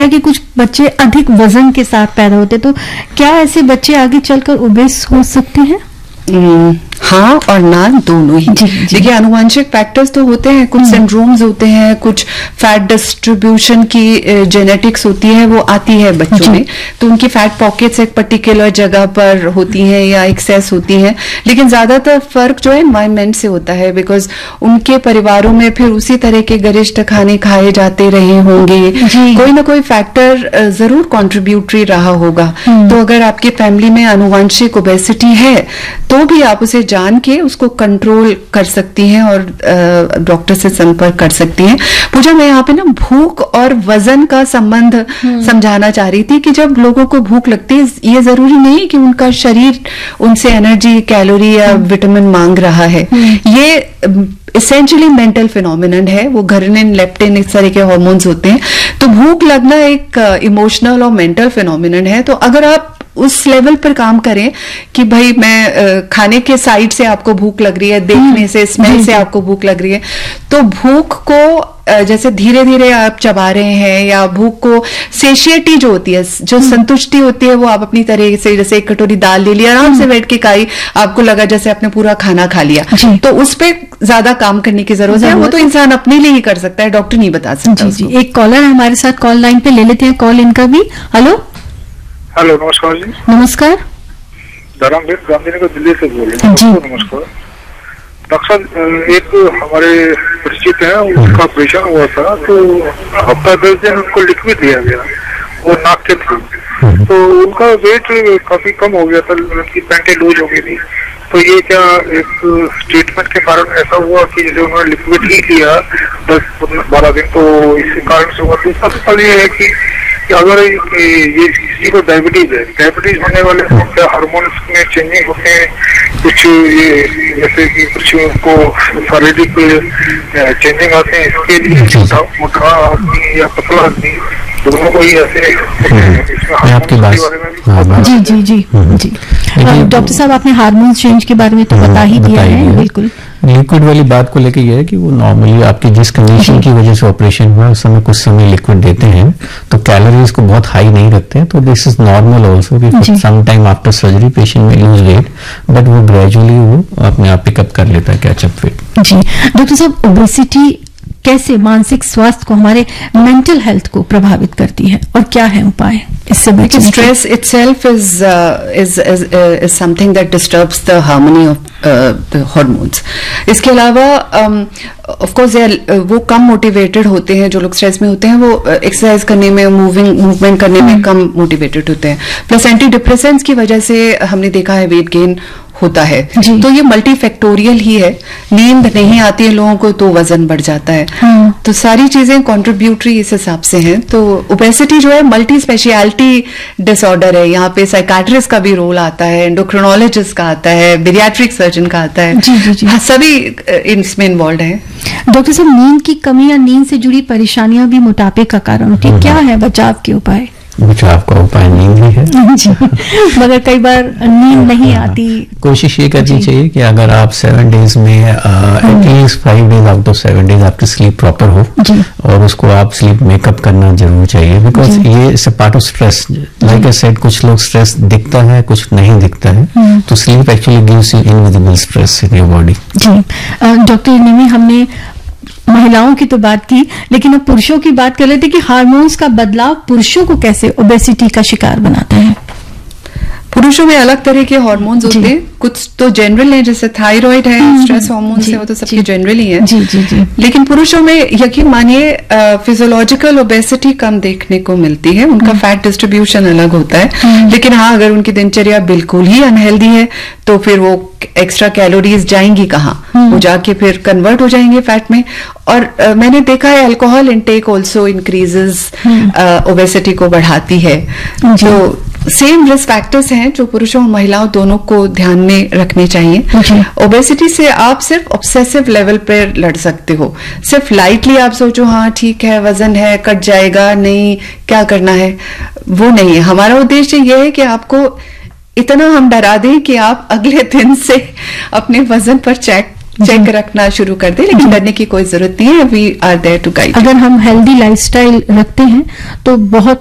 कि कुछ बच्चे अधिक वजन के साथ पैदा होते, तो क्या ऐसे बच्चे आगे चलकर ओबेस हो सकते हैं? हाँ और ना, दोनों ही। देखिए, आनुवंशिक फैक्टर्स तो होते हैं, कुछ सिंड्रोम्स होते हैं, कुछ फैट डिस्ट्रीब्यूशन की जेनेटिक्स होती है, वो आती है बच्चों में, तो उनकी फैट पॉकेट्स एक पर्टिकुलर जगह पर होती हैं या एक्सेस होती हैं। लेकिन ज्यादातर फर्क जो है एनवायरमेंट से होता है, बिकॉज उनके परिवारों में फिर उसी तरह के गरिष्ठ खाने खाए जाते रहे होंगे, कोई ना कोई फैक्टर जरूर कॉन्ट्रीब्यूटरी रहा होगा। तो अगर आपके फैमिली में आनुवंशिक ओबेसिटी है तो भी आप उसे जान के उसको कंट्रोल कर सकती हैं और डॉक्टर से संपर्क कर सकती हैं। पूजा, मैं यहाँ पे ना भूख और वजन का संबंध समझाना चाह रही थी कि जब लोगों को भूख लगती है, ये जरूरी नहीं कि उनका शरीर उनसे एनर्जी, कैलोरी या विटामिन मांग रहा है। ये इसेंशियली मेंटल फिनोमिनन है, वो घर्निन, लेप्टिन, इस तरह के हार्मोन्स होते हैं। तो भूख लगना एक इमोशनल और मेंटल फिनोमिनन है। तो अगर आप उस लेवल पर काम करें कि भाई मैं खाने के साइड से आपको भूख लग रही है, देखने से, स्मेल से आपको भूख लग रही है, तो भूख को जैसे धीरे धीरे आप चबा रहे हैं, या भूख को सेशियटी जो होती है, जो संतुष्टि होती है, वो आप अपनी तरह से, जैसे एक कटोरी दाल ले लिया, आराम से बैठ के खाई, आपको लगा जैसे आपने पूरा खाना खा लिया, तो उस पे ज्यादा काम करने की जरूरत है। वो तो इंसान अपने लिए ही कर सकता है, डॉक्टर नहीं बता सकता। जी, एक कॉलर है हमारे साथ कॉल लाइन पे, ले लेते हैं कॉल इनका भी। हेलो हेलो, नमस्कार जी। नमस्कार, धर्मवीर गांधीनगर दिल्ली से बोल रहे हैं। नमस्कार डॉक्टर साहब, एक हमारे परिचित है, उसका ऑपरेशन हुआ था, तो हफ्ता 10 दिन उनको लिक्विड दिया गया, वो नाक के थ्रू, तो उनका वेट काफी कम हो गया था, उनकी पैंटें लूज हो गई थी। तो ये क्या एक ट्रीटमेंट के कारण ऐसा हुआ कि जैसे उन्होंने लिक्विड ही लिया 10-12 दिन, तो इसी कारण से हुआ। दूसरा सवाल ये है कि अगर ये किसी को डायबिटीज होने वाले क्या हार्मोन्स में चेंजिंग होते हैं, कुछ ये जैसे कि कुछ उनको शारीरिक चेंजिंग आते हैं, इसके लिए मोटा आदमी या पतला आदमी दोनों को ही ऐसे आपकी बात। जी डॉक्टर साहब, आपने हार्मोन चेंज के बारे में तो बता ही दिया है। बिल्कुल, लिक्विड वाली बात को लेके ये है कि वो नॉर्मली आपकी जिस कंडीशन की वजह से ऑपरेशन हुआ उस समय कुछ समय लिक्विड देते हैं, तो कैलोरीज को बहुत हाई नहीं रखते हैं, तो दिस इज नॉर्मल ऑल्सो कि some time after surgery patient में लूज वेट, बट वो ग्रेजुअली वो अपने आप पिकअप कर लेता है कैचअप वेट। जी डॉक्टर साहब, ओबेसिटी कैसे मानसिक स्वास्थ्य को, हमारे मेंटल हेल्थ को प्रभावित करती है, और क्या है उपाय इससे बचने के? Stress itself is something that disturbs the harmony of the hormones. इसके अलावा ऑफ कोर्स वो कम मोटिवेटेड होते हैं, जो लोग स्ट्रेस में होते हैं, वो एक्सरसाइज करने में, मूवमेंट करने में कम मोटिवेटेड होते हैं। प्लस एंटी डिप्रेसेंट्स की वजह से हमने देखा है वेट गेन होता है। तो ये मल्टीफैक्टोरियल ही है। नींद नहीं आती है लोगों को तो वजन बढ़ जाता है। तो सारी चीजें कंट्रीब्यूटरी इस हिसाब से हैं। तो ओबेसिटी जो है मल्टी स्पेशलिटी डिसऑर्डर है। यहाँ पे साइकाट्रिस्ट का भी रोल आता है, एंडोक्रिनोलॉजिस्ट का आता है, पीडियाट्रिक सर्जन का आता है। हाँ, सभी इसमें इन्वॉल्व है। डॉक्टर साहब, नींद की कमी या नींद से जुड़ी परेशानियां भी मोटापे का कारण होती है, क्या है बचाव के उपाय? बचाव का उपाय नींद ही है। मगर कई बार नींद नहीं आती। कोशिश ये करनी चाहिए कि अगर आप 7 डेज में at least 5 days out of 7 days आपकी स्लीप प्रॉपर हो, और उसको आप स्लीप मेकअप करना जरूर चाहिए, बिकॉज ये it's a part of stress. Like I said, कुछ लोग स्ट्रेस दिखता है, कुछ नहीं दिखता है, तो sleep actually gives you invisible stress in your body. Ji doctor निमी, हमने महिलाओं की तो बात की, लेकिन अब पुरुषों की बात कर लेते कि हार्मोन्स का बदलाव पुरुषों को कैसे ओबेसिटी का शिकार बनाता है? पुरुषों में अलग तरह के हार्मोन्स होते हैं, कुछ तो जनरल हैं, जैसे थायराइड है, स्ट्रेस हार्मोन्स है, वो तो सबके जनरल ही है। लेकिन पुरुषों में यकीन मानिए फिजियोलॉजिकल ओबेसिटी कम देखने को मिलती है, उनका फैट डिस्ट्रीब्यूशन अलग होता है। लेकिन हाँ, अगर उनकी दिनचर्या बिल्कुल ही अनहेल्दी है तो फिर वो एक्स्ट्रा कैलोरीज जाएंगी कहाँ, वो जाके फिर कन्वर्ट हो जाएंगे फैट में। और मैंने देखा है alcohol intake also increases obesity को बढ़ाती है। तो सेम रिस्क फैक्टर्स हैं जो पुरुषों और महिलाओं दोनों को ध्यान में रखने चाहिए। ओबेसिटी से आप सिर्फ ऑब्सेसिव लेवल पर लड़ सकते हो। सिर्फ लाइटली आप सोचो हाँ ठीक है, वजन है, कट जाएगा, नहीं क्या करना है, वो नहीं है। हमारा उद्देश्य यह है कि आपको इतना हम डरा दें कि आप अगले दिन से अपने वजन पर चेक चेक रखना शुरू कर दे, लेकिन डरने की कोई जरूरत नहीं है, we are there to guide. अगर हम हेल्दी लाइफस्टाइल रखते हैं तो बहुत